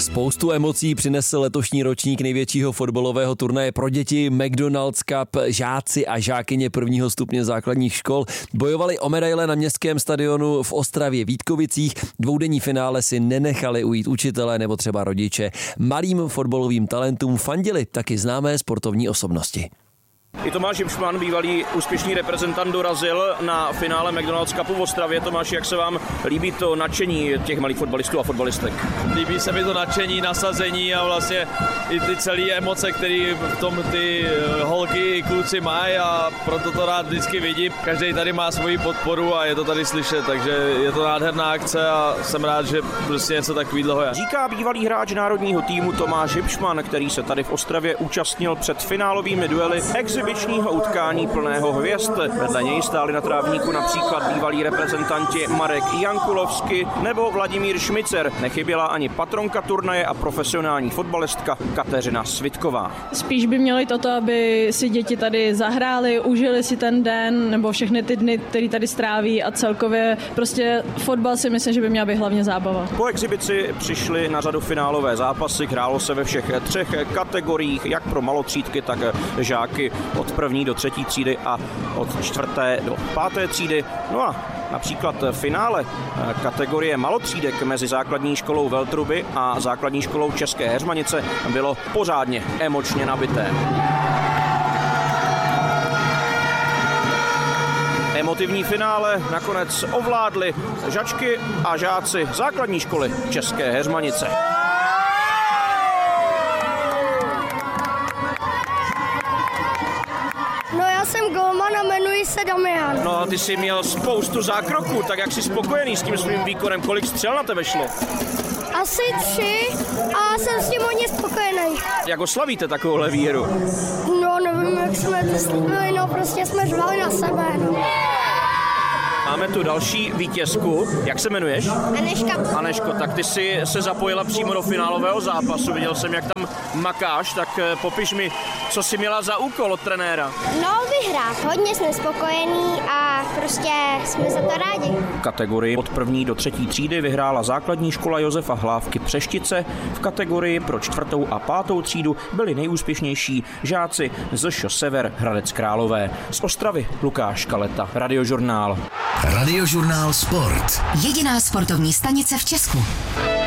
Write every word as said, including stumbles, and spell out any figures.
Spoustu emocí přinesl letošní ročník největšího fotbalového turnaje pro děti McDonald's Cup. Žáci a žákyně prvního stupně základních škol bojovali o medaile na městském stadionu v Ostravě Vítkovicích. Dvoudenní finále si nenechali ujít učitelé nebo třeba rodiče. Malým fotbalovým talentům fandili taky známé sportovní osobnosti. I Tomáš Hipšman, bývalý úspěšný reprezentant, dorazil na finále McDonald's Cupu v Ostravě. Tomáš, jak se vám líbí to nadšení těch malých fotbalistů a fotbalistek? Líbí se mi to nadšení, nasazení a vlastně i ty celé emoce, které v tom ty holky i kluci mají, a proto to rád vždycky vidím. Každý tady má svoji podporu a je to tady slyšet, takže je to nádherná akce a jsem rád, že prostě něco takového je. Říká bývalý hráč národního týmu Tomáš Hipšman, který se tady v Ostravě účastnil před finálovými duely exibičního utkání plného hvězd. Vedle něj stáli na trávníku například bývalí reprezentanti Marek Jankulovsky nebo Vladimír Šmicer. Nechyběla ani patronka turnaje a profesionální fotbalistka Kateřina Svitková. Spíš by měli toto, aby si děti tady zahrály, užili si ten den nebo všechny ty dny, který tady stráví, a celkově prostě fotbal si myslím, že by měla být hlavně zábava. Po exibici přišly na řadu finálové zápasy, hrálo se ve všech třech kategoriích, jak pro malotřídky, tak žáky od první do třetí třídy a od čtvrté do páté třídy. No a například finále kategorie malotřídek mezi základní školou Veltruby a základní školou České Heřmanice bylo pořádně emočně nabité. Emotivní finále nakonec ovládli žačky a žáci základní školy České Heřmanice. Já jsem golman a jmenuji se Damian. No a ty jsi měl spoustu zákroků, tak jak jsi spokojený s tím svým výkonem? Kolik střel na tebe šlo? Asi tři a jsem s tím hodně spokojený. Jak oslavíte takovouhle výhru? No nevím, jak jsme to slíbili, no prostě jsme řvali na sebe. No. Máme tu další vítězku. Jak se jmenuješ? Aneška. Aneško, tak ty jsi se zapojila přímo do finálového zápasu. Viděl jsem, jak tam makáš, tak popiš mi, co jsi měla za úkol od trenéra. No, vyhrát. Hodně jsme spokojení a prostě jsme za to rádi. V kategorii od první do třetí třídy vyhrála základní škola Josefa Hlávky Přeštice. V kategorii pro čtvrtou a pátou třídu byli nejúspěšnější žáci z ŠŠ Sever Hradec Králové. Z Ostravy Lukáš Kaleta, Radiožurnál. Radiožurnál Sport. Jediná sportovní stanice v Česku.